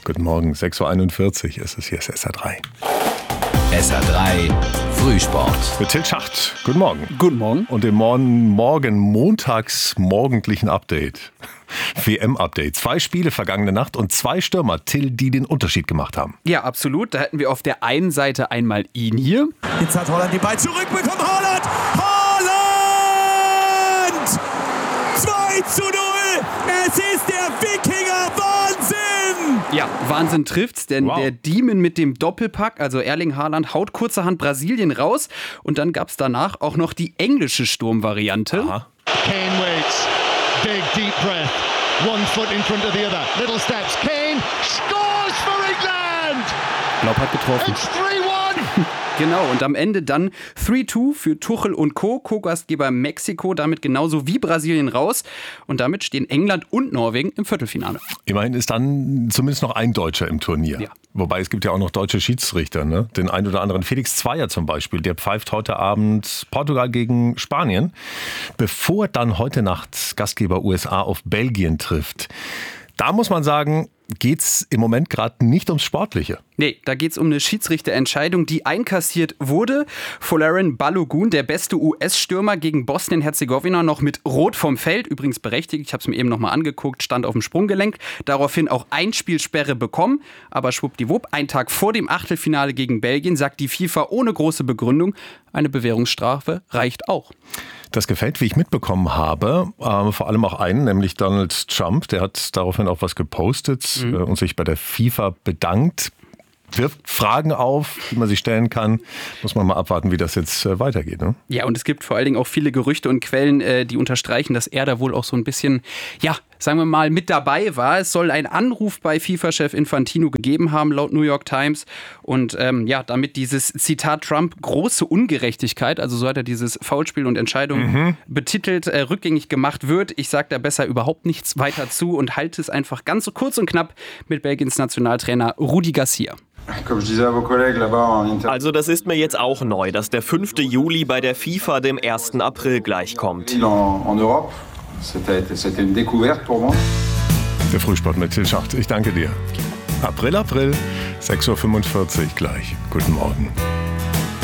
Guten Morgen, 6.41 Uhr ist es, hier ist SR3. SR3 Frühsport. Mit Till Schacht, guten Morgen. Guten Morgen. Und dem montagsmorgendlichen Update. WM-Update. 2 Spiele vergangene Nacht und 2 Stürmer, Till, die den Unterschied gemacht haben. Ja, absolut. Da hätten wir auf der einen Seite einmal ihn hier. Jetzt hat Holland die Ball zurückbekommen. Haaland! 2:0! Es ist der Wikinger! Wahnsinn! Ja, Wahnsinn trifft's, denn der Demon mit dem Doppelpack, also Erling Haaland, haut kurzerhand Brasilien raus. Und dann gab's danach auch noch die englische Sturmvariante. Aha. Kane waits. Big deep breath. One foot in front of the other. Little steps. Kane scores for England! Laub hat getroffen. It's 3-1! Genau, und am Ende dann 3-2 für Tuchel und Co-Gastgeber Mexiko, damit genauso wie Brasilien raus. Und damit stehen England und Norwegen im Viertelfinale. Immerhin ist dann zumindest noch ein Deutscher im Turnier. Ja. Wobei es gibt ja auch noch deutsche Schiedsrichter, ne? Den einen oder anderen. Felix Zweier zum Beispiel, der pfeift heute Abend Portugal gegen Spanien, bevor dann heute Nacht Gastgeber USA auf Belgien trifft. Da muss man sagen, geht's im Moment gerade nicht ums Sportliche. Nee, da geht's um eine Schiedsrichterentscheidung, die einkassiert wurde. Folarin Balogun, der beste US-Stürmer gegen Bosnien-Herzegowina, noch mit Rot vom Feld. Übrigens berechtigt, ich habe es mir eben nochmal angeguckt, stand auf dem Sprunggelenk. Daraufhin auch Einspielsperre bekommen. Aber schwuppdiwupp, einen Tag vor dem Achtelfinale gegen Belgien sagt die FIFA ohne große Begründung, eine Bewährungsstrafe reicht auch. Das gefällt, wie ich mitbekommen habe, vor allem auch einen, nämlich Donald Trump. Der hat daraufhin auch was gepostet und sich bei der FIFA bedankt. Wirft Fragen auf, die man sich stellen kann. Muss man mal abwarten, wie das jetzt weitergeht. Ne? Ja, und es gibt vor allen Dingen auch viele Gerüchte und Quellen, die unterstreichen, dass er da wohl auch so ein bisschen, ja, sagen wir mal, mit dabei war. Es soll einen Anruf bei FIFA-Chef Infantino gegeben haben, laut New York Times. Und damit dieses Zitat Trump, große Ungerechtigkeit, also so hat er dieses Foulspiel und Entscheidung betitelt, rückgängig gemacht wird. Ich sage da besser überhaupt nichts weiter zu und halte es einfach ganz so kurz und knapp mit Belgiens Nationaltrainer Rudi Garcia. Also das ist mir jetzt auch neu, dass der 5. Juli bei der FIFA dem 1. April gleichkommt. Der Frühsport mit Till Schacht. Ich danke dir. April, 6.45 Uhr gleich. Guten Morgen.